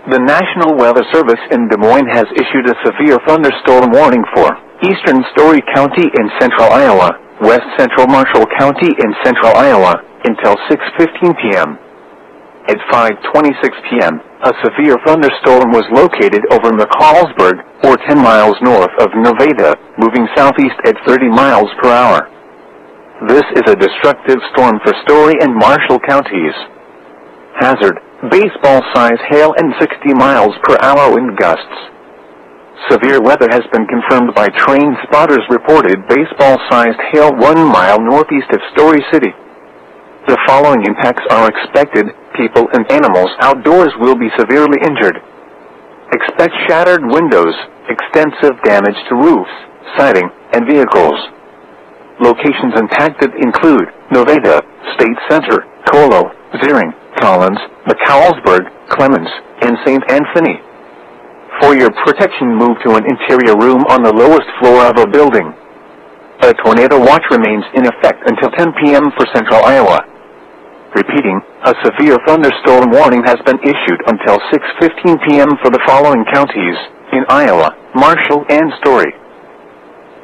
The National Weather Service in Des Moines has issued a severe thunderstorm warning for eastern Story County in central Iowa, west central Marshall County in central Iowa, until 6:15 p.m. At 5:26 p.m., a severe thunderstorm was located over McCallsburg, or 10 miles north of Nevada, moving southeast at 30 miles per hour. This is a destructive storm for Story and Marshall counties. Hazard: baseball-size hail and 60 miles per hour wind gusts. Severe weather has been confirmed by train spotters reported baseball-sized hail 1 mile northeast of Story City. The following impacts are expected: people and animals outdoors will be severely injured. Expect shattered windows, extensive damage to roofs, siding, and vehicles. Locations impacted include Nevada, State Center, Colo, Ziering, Collins, McCallsburg, Clemens, and St. Anthony. For your protection, move to an interior room on the lowest floor of a building. A tornado watch remains in effect until 10 p.m. for central Iowa. Repeating, a severe thunderstorm warning has been issued until 6:15 p.m. for the following counties in Iowa: Marshall and Story.